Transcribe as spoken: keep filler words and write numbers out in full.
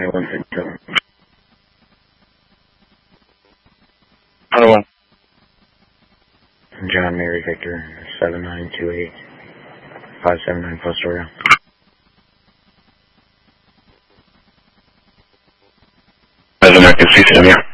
one six seven. Another one. John Mary Victor, seven nine two eight, five seven nine Fostoria. As an active system, yeah.